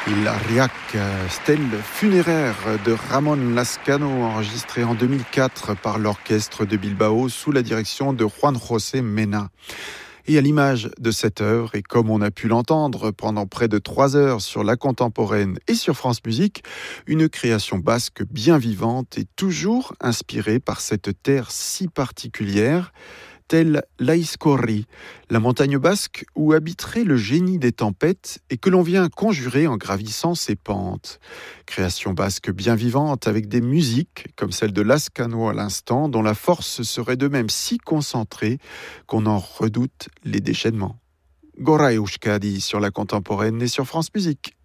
Il Riac, stèle funéraire de Ramón Lazcano, enregistré en 2004 par l'orchestre de Bilbao sous la direction de Juan José Mena. Et à l'image de cette œuvre, et comme on a pu l'entendre pendant près de 3 heures sur La Contemporaine et sur France Musique, une création basque bien vivante et toujours inspirée par cette terre si particulière, telle l'Aizkorri, la montagne basque où habiterait le génie des tempêtes et que l'on vient conjurer en gravissant ses pentes. Création basque bien vivante avec des musiques comme celle de Lazcano à l'instant, dont la force serait de même si concentrée qu'on en redoute les déchaînements. Gora Euskadi sur La Contemporaine et sur France Musique.